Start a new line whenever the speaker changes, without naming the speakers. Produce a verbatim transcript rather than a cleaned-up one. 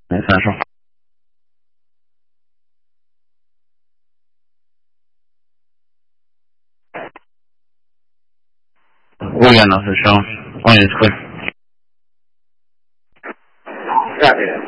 没三说。William 老师生，欢迎会。
下面